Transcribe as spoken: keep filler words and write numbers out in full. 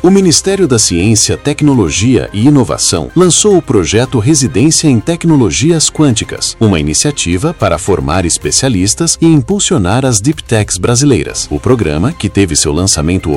O Ministério da Ciência, Tecnologia e Inovação lançou o projeto Residência em Tecnologias Quânticas, uma iniciativa para formar especialistas e impulsionar as Deep Techs brasileiras. O programa, que teve seu lançamento